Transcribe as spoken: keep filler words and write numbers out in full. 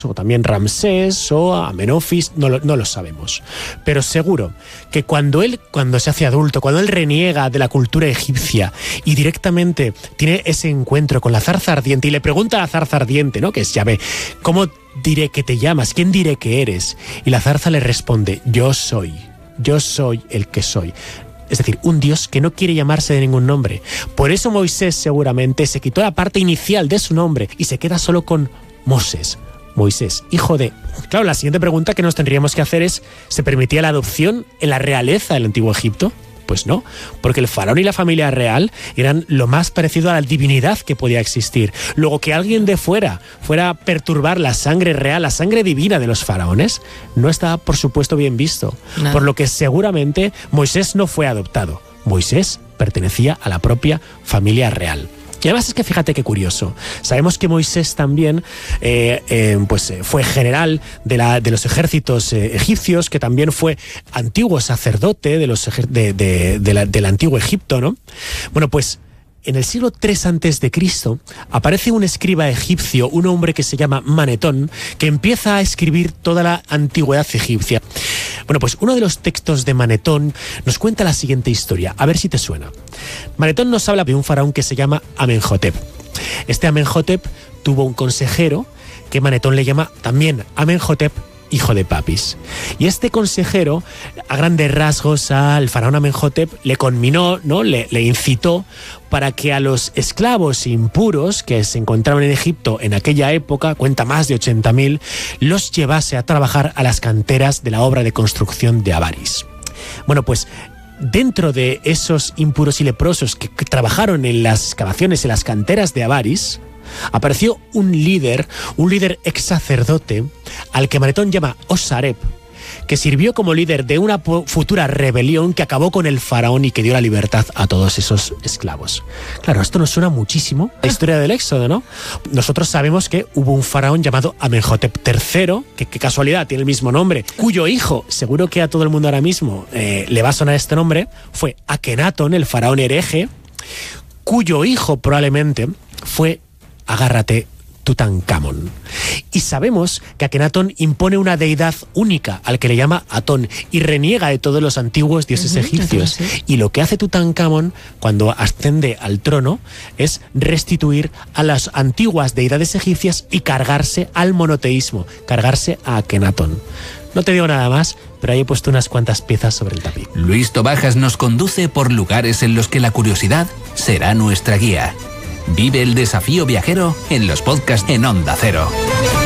o también Ramsés o Amenofis, no lo, no lo sabemos. Pero seguro que cuando él, cuando se hace adulto, cuando él reniega de la cultura egipcia y directamente tiene ese encuentro con la zarza ardiente y le pregunta a la zarza ardiente, ¿no?, que es Yahvé, ¿cómo diré que te llamas? ¿Quién diré que eres? Y la zarza le responde, yo soy, yo soy el que soy. Es decir, un Dios que no quiere llamarse de ningún nombre. Por eso Moisés seguramente se quitó la parte inicial de su nombre y se queda solo con Moses. Moisés, hijo de... Claro, la siguiente pregunta que nos tendríamos que hacer es, ¿se permitía la adopción en la realeza del Antiguo Egipto? Pues no, porque el faraón y la familia real eran lo más parecido a la divinidad que podía existir. Luego, que alguien de fuera fuera a perturbar la sangre real, la sangre divina de los faraones, no estaba, por supuesto, bien visto. No. Por lo que seguramente Moisés no fue adoptado. Moisés pertenecía a la propia familia real. Y además es que fíjate qué curioso. Sabemos que Moisés también eh, eh, pues, fue general de, la, de los ejércitos eh, egipcios, que también fue antiguo sacerdote de los, de, de, de la, del antiguo Egipto, ¿no? Bueno, pues en el siglo tres antes de Cristo aparece un escriba egipcio, un hombre que se llama Manetón, que empieza a escribir toda la antigüedad egipcia. Bueno, pues uno de los textos de Manetón nos cuenta la siguiente historia, a ver si te suena. Manetón nos habla de un faraón que se llama Amenhotep. Este Amenhotep tuvo un consejero que Manetón le llama también Amenhotep, hijo de Papis. Y este consejero, a grandes rasgos, al faraón Amenhotep le conminó, ¿no? le, le incitó para que a los esclavos impuros que se encontraban en Egipto en aquella época, cuenta más de ochenta mil, los llevase a trabajar a las canteras de la obra de construcción de Avaris. Bueno, pues dentro de esos impuros y leprosos que, que trabajaron en las excavaciones, en las canteras de Avaris, apareció un líder, un líder ex sacerdote, al que Manetón llama Osarep, que sirvió como líder de una futura rebelión que acabó con el faraón y que dio la libertad a todos esos esclavos. Claro, esto nos suena muchísimo a la historia del Éxodo, ¿no? Nosotros sabemos que hubo un faraón llamado Amenhotep tercero, que qué casualidad, tiene el mismo nombre, cuyo hijo, seguro que a todo el mundo ahora mismo eh, le va a sonar este nombre, fue Akenatón, el faraón hereje, cuyo hijo probablemente fue, agárrate, Tutankamón. Y sabemos que Akenatón impone una deidad única al que le llama Atón y reniega de todos los antiguos dioses uh-huh, egipcios. Sí. Y lo que hace Tutankamón cuando asciende al trono es restituir a las antiguas deidades egipcias y cargarse al monoteísmo, cargarse a Akenatón. No te digo nada más, pero ahí he puesto unas cuantas piezas sobre el tapiz. Luis Tobajas nos conduce por lugares en los que la curiosidad será nuestra guía. Vive el desafío viajero en los podcasts en Onda Cero.